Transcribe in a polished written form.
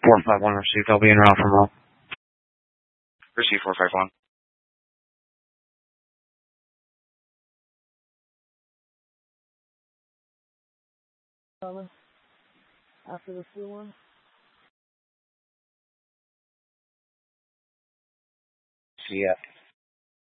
451 received. I'll be in route from roll. Receive 451. After the flu one? CF.